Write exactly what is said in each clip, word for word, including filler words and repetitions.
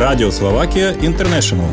Радио Словакия Интернешнл.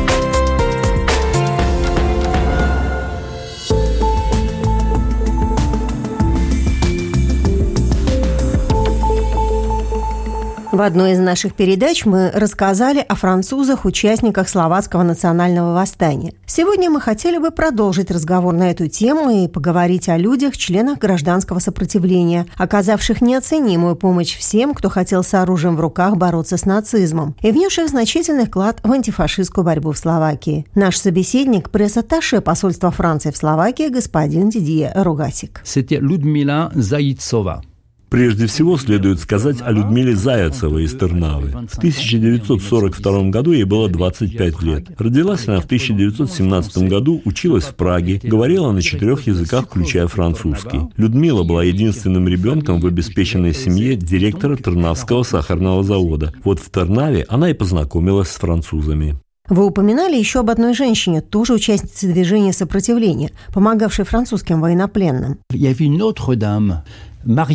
В одной из наших передач мы рассказали о французах-участниках словацкого национального восстания. Сегодня мы хотели бы продолжить разговор на эту тему и поговорить о людях, членах гражданского сопротивления, оказавших неоценимую помощь всем, кто хотел с оружием в руках бороться с нацизмом, и внесших значительный вклад в антифашистскую борьбу в Словакии. Наш собеседник – пресс-атташе посольства Франции в Словакии господин Дидье Рогасик. Это Людмила Зайцова. Прежде всего, следует сказать о Людмиле Заяцевой из Тырнавы. В тысяча девятьсот сорок втором году ей было двадцать пять лет. Родилась она в тысяча девятьсот семнадцатом году, училась в Праге, говорила на четырех языках, включая французский. Людмила была единственным ребенком в обеспеченной семье директора Тырнавского сахарного завода. Вот в Тырнаве она и познакомилась с французами. Вы упоминали еще об одной женщине, тоже участнице движения сопротивления, помогавшей французским военнопленным. Была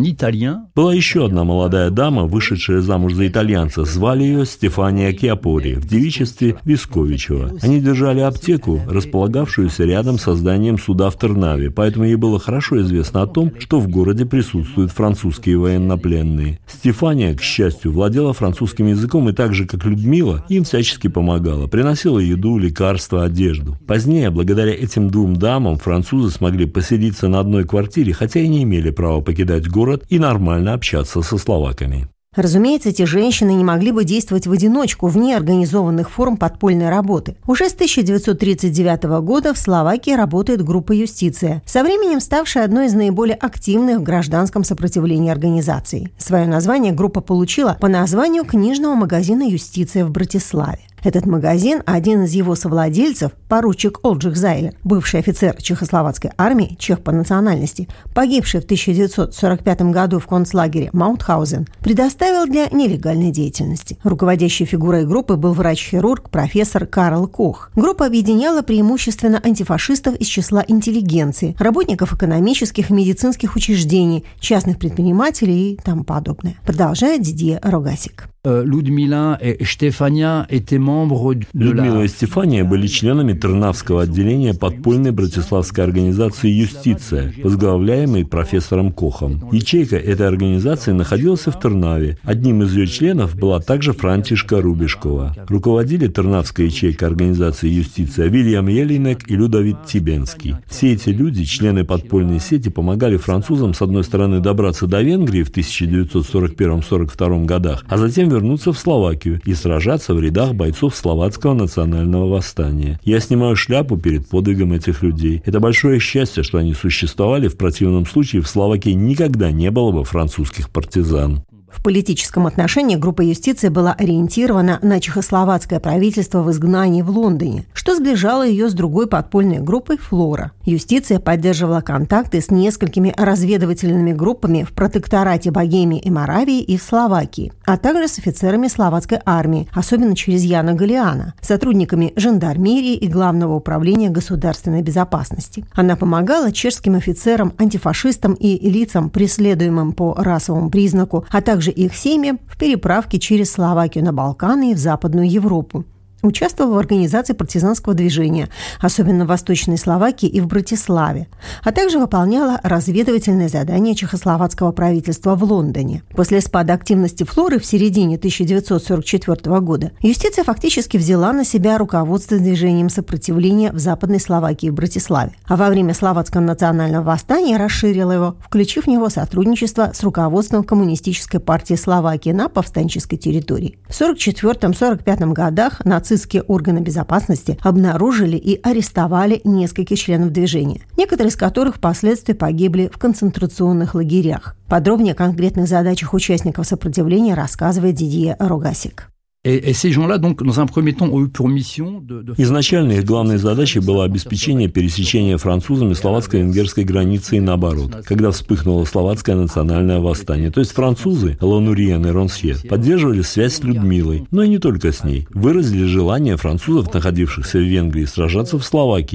еще одна молодая дама, вышедшая замуж за итальянца. Звали ее Стефания Киапори, в девичестве Висковичева. Они держали аптеку, располагавшуюся рядом с зданием суда в Тырнаве, поэтому ей было хорошо известно о том, что в городе присутствуют французские военнопленные. Стефания, к счастью, владела французским языком и так же, как Людмила, им всячески помогала, приносила еду, лекарства, одежду. Позднее, благодаря этим двум дамам, французы смогли поселиться на одной квартире, хотя и не имели права покидать город и нормально общаться со словаками. Разумеется, эти женщины не могли бы действовать в одиночку, вне организованных форм подпольной работы. Уже с тысяча девятьсот тридцать девятого года в Словакии работает группа «Юстиция», со временем ставшая одной из наиболее активных в гражданском сопротивлении организаций. Свое название группа получила по названию книжного магазина «Юстиция» в Братиславе. Этот магазин, один из его совладельцев, поручик Олджих Зайлер, бывший офицер чехословацкой армии, чех по национальности, погибший в тысяча девятьсот сорок пятом году в концлагере Маутхаузен, предоставил для нелегальной деятельности. Руководящей фигурой группы был врач-хирург профессор Карл Кох. Группа объединяла преимущественно антифашистов из числа интеллигенции, работников экономических и медицинских учреждений, частных предпринимателей и тому подобное. Продолжает Дидье Рогасик. Людмила и Стефания Людмила и Стефания были членами Тырнавского отделения подпольной братиславской организации «Юстиция», возглавляемой профессором Кохом. Ячейка этой организации находилась в Тырнаве. Одним из ее членов была также Франтишка Рубишкова. Руководили Тырнавской ячейкой организации «Юстиция» Вильям Елинек и Людовит Тибенский. Все эти люди, члены подпольной сети, помогали французам, с одной стороны, добраться до Венгрии в тысяча девятьсот сорок первом — сорок втором годах, а затем вернуться в Словакию и сражаться в рядах бойцов словацкого национального восстания. Я снимаю шляпу перед подвигом этих людей. Это большое счастье, что они существовали. В противном случае в Словакии никогда не было бы французских партизан. В политическом отношении группа «Юстиция» была ориентирована на чехословацкое правительство в изгнании в Лондоне, что сближало ее с другой подпольной группой «Флора». «Юстиция» поддерживала контакты с несколькими разведывательными группами в протекторате Богемии и Моравии и в Словакии, а также с офицерами словацкой армии, особенно через Яна Галиана, сотрудниками жандармерии и Главного управления государственной безопасности. Она помогала чешским офицерам, антифашистам и лицам, преследуемым по расовому признаку, а также их семьям в переправке через Словакию на Балканы и в Западную Европу. Участвовал в организации партизанского движения, особенно в Восточной Словакии и в Братиславе, а также выполняла разведывательные задания чехословацкого правительства в Лондоне. После спада активности Флоры в середине тысяча девятьсот сорок четвёртого года «Юстиция» фактически взяла на себя руководство движением сопротивления в Западной Словакии и в Братиславе, а во время Словацкого национального восстания расширила его, включив в него сотрудничество с руководством Коммунистической партии Словакии на повстанческой территории. В сорок четвёртом — сорок пятом годах нацисты Нацистские органы безопасности обнаружили и арестовали нескольких членов движения, некоторые из которых впоследствии погибли в концентрационных лагерях. Подробнее о конкретных задачах участников сопротивления рассказывает Дидье Рогасик. Изначально их главной задачей было обеспечение пересечения французами словацко-венгерской границы и наоборот, когда вспыхнуло словацкое национальное восстание. То есть французы, Лонуриен и Ронсье, поддерживали связь с Людмилой, но и не только с ней. Выразили желание французов, находившихся в Венгрии, сражаться в Словакии.